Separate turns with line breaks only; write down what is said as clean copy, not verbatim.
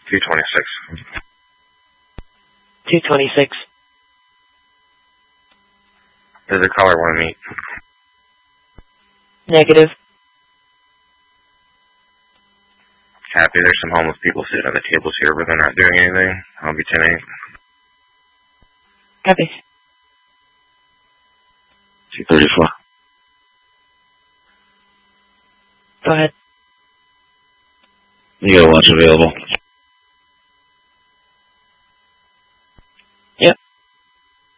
226.
226.
Does the caller want to meet?
Negative.
Happy, there's some homeless people sitting at the tables here, but they're not doing anything. I'll be 10-8.
Copy.
234.
Go ahead.
You got a lunch available.